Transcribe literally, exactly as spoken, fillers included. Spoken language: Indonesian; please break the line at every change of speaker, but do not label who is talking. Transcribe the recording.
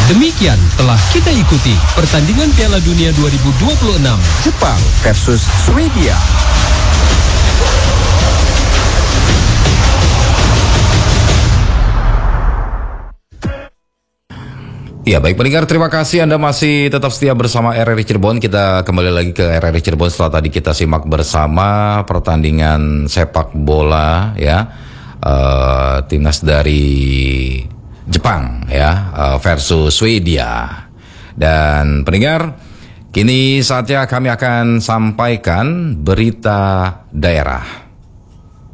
Demikian telah kita ikuti pertandingan Piala Dunia dua ribu dua puluh enam
Jepang versus Swedia.
Ya, baik pendengar, terima kasih Anda masih tetap setia bersama R R I Cirebon. Kita kembali lagi ke R R I Cirebon setelah tadi kita simak bersama pertandingan sepak bola ya, uh, timnas dari Jepang ya uh, versus Swedia. Dan pendengar, kini saatnya kami akan sampaikan berita daerah.